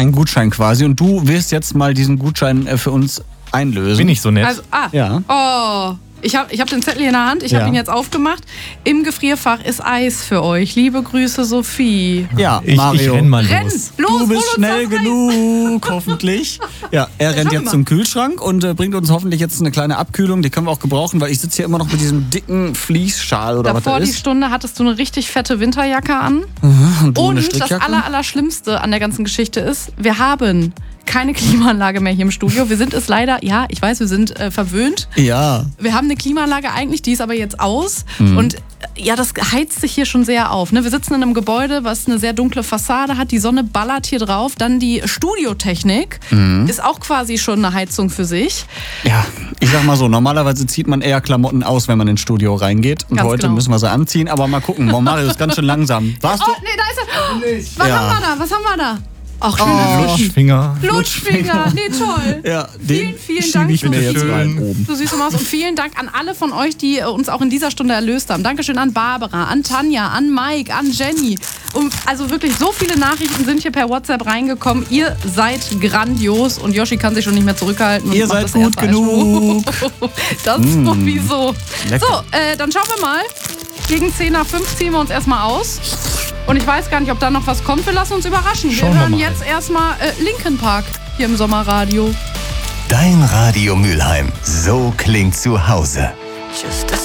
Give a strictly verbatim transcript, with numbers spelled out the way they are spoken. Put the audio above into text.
einen Gutschein quasi und du wirst jetzt mal diesen Gutschein äh, für uns einlösen. Bin ich so nett? Also, ah, Ja. oh, ich habe ich hab den Zettel hier in der Hand, ich Ja. habe ihn jetzt aufgemacht. Im Gefrierfach ist Eis für euch. Liebe Grüße, Sophie. Ja, Ich, Mario. ich renn mal Renn, los. los, Du hol bist uns schnell das Eis. genug, hoffentlich. Ja, er rennt schauen wir jetzt mal. zum Kühlschrank und äh, bringt uns hoffentlich jetzt eine kleine Abkühlung. Die können wir auch gebrauchen, weil ich sitze hier immer noch mit diesem dicken Fließschal oder Davor was die das ist. Stunde hattest du eine richtig fette Winterjacke an. Und, du eine Und das Strickjacke. aller, Allerschlimmste an der ganzen Geschichte ist, wir haben keine Klimaanlage mehr hier im Studio. Wir sind es leider, ja, ich weiß, wir sind äh, verwöhnt. Ja. Wir haben eine Klimaanlage eigentlich, die ist aber jetzt aus. Mhm. Und äh, ja, das heizt sich hier schon sehr auf. Ne? Wir sitzen in einem Gebäude, was eine sehr dunkle Fassade hat. Die Sonne ballert hier drauf. Dann die Studiotechnik Mhm. ist auch quasi schon eine Heizung für sich. Ja, ich sag mal so, normalerweise zieht man eher Klamotten aus, wenn man ins Studio reingeht. Und Ganz heute genau. müssen wir sie anziehen, aber mal gucken. Boah, Mario ist ganz schön langsam. Warst Oh, du? nee, da ist er. Was Ja. haben wir da? Was haben wir da? Ach, schöne Oh. Lutschfinger. Lutschfinger. Nee, toll. Ja, Vielen, den vielen schieb Dank. ich mir jetzt Schön. rein oben. Du süße Maus. Und vielen Dank an alle von euch, die äh, uns auch in dieser Stunde erlöst haben. Dankeschön an Barbara, an Tanja, an Mike, an Jenny. Und also wirklich so viele Nachrichten sind hier per WhatsApp reingekommen. Ihr seid grandios und Yoshi kann sich schon nicht mehr zurückhalten. Und Ihr macht seid das gut erste Eis. genug. Das sowieso. Lecker. So, äh, dann schauen wir mal. Gegen zehn nach fünf ziehen wir uns erstmal aus. Und ich weiß gar nicht, ob da noch was kommt. Wir lassen uns überraschen. Wir Schauen wir hören mal. jetzt erstmal äh, Linkin Park hier im Sommerradio. Dein Radio Mülheim. So klingt zu Hause.